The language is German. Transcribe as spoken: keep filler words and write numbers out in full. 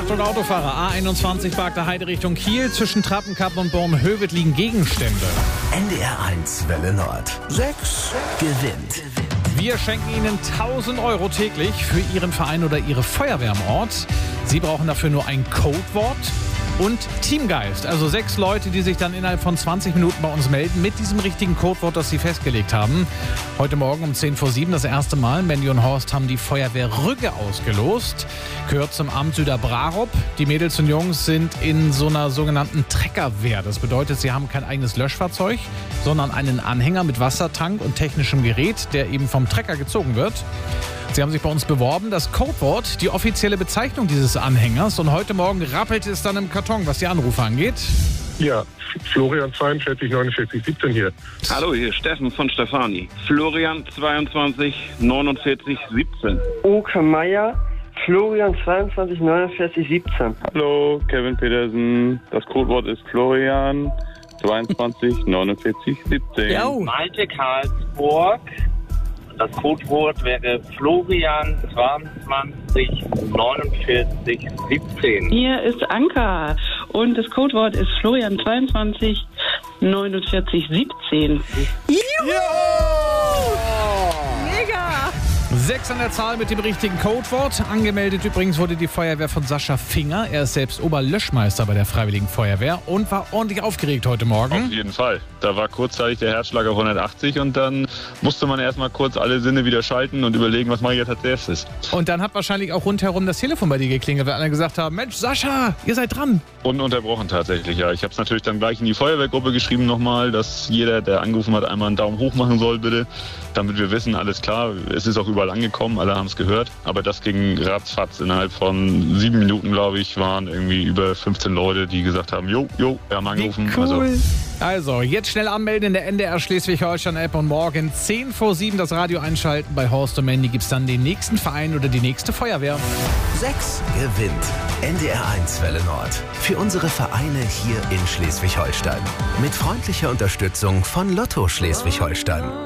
Achtung Autofahrer, A einundzwanzig Bagda Heide Richtung Kiel. Zwischen Trappenkappen und Bornhöved liegen Gegenstände. N D R eins Welle Nord. sechs gewinnt. Wir schenken Ihnen tausend Euro täglich für Ihren Verein oder Ihre Feuerwehr am Ort. Sie brauchen dafür nur ein Codewort und Teamgeist. Also sechs Leute, die sich dann innerhalb von zwanzig Minuten bei uns melden mit diesem richtigen Codewort, das sie festgelegt haben. Heute Morgen um zehn vor sieben das erste Mal. Mandy und Horst haben die Feuerwehr Rügge ausgelost. Gehört zum Amt Süderbrarup. Die Mädels und Jungs sind in so einer sogenannten Treckerwehr. Das bedeutet, sie haben kein eigenes Löschfahrzeug, sondern einen Anhänger mit Wassertank und technischem Gerät, der eben vom Trecker gezogen wird. Sie haben sich bei uns beworben. Das Codewort, die offizielle Bezeichnung dieses Anhängers. Und heute Morgen rappelt es dann im Karton, was die Anrufe angeht. Ja, Florian zweiundvierzig neunundvierzig siebzehn hier. Hallo, hier ist Steffen von Stefani. Florian zweiundzwanzig neunundvierzig siebzehn. Oke Meier, Florian zweiundzwanzig neunundvierzig siebzehn. Hallo, Kevin Petersen. Das Codewort ist Florian zweiundzwanzig neunundvierzig siebzehn. Ja. Malte Karlsburg. Das Codewort wäre Florian zweiundzwanzig neunundvierzig siebzehn. Hier ist Anka und das Codewort ist Florian zweiundzwanzig neunundvierzig siebzehn. Mega! Sechs an der Zahl mit dem richtigen Codewort. Angemeldet übrigens wurde die Feuerwehr von Sascha Finger. Er ist selbst Oberlöschmeister bei der Freiwilligen Feuerwehr und war ordentlich aufgeregt heute Morgen. Auf jeden Fall. Da war kurzzeitig der Herzschlag auf hundertachtzig und dann musste man erstmal kurz alle Sinne wieder schalten und überlegen, was mache ich jetzt als erstes. Und dann hat wahrscheinlich auch rundherum das Telefon bei dir geklingelt, weil alle gesagt haben, Mensch, Sascha, ihr seid dran. Ununterbrochen tatsächlich, ja. Ich habe es natürlich dann gleich in die Feuerwehrgruppe geschrieben nochmal, dass jeder, der angerufen hat, einmal einen Daumen hoch machen soll, bitte, damit wir wissen, alles klar, es ist auch überall angekommen, alle haben es gehört, aber das ging ratzfatz. Innerhalb von sieben Minuten, glaube ich, waren irgendwie über fünfzehn Leute, die gesagt haben, jo, jo, wir haben angerufen. Wie cool. Also, also, jetzt schnell anmelden in der N D R Schleswig-Holstein-App und morgen zehn vor sieben das Radio einschalten. Bei Horst und Mandy gibt es dann den nächsten Verein oder die nächste Feuerwehr. sechs gewinnt. N D R eins Welle Nord. Für unsere Vereine hier in Schleswig-Holstein. Mit freundlicher Unterstützung von Lotto Schleswig-Holstein.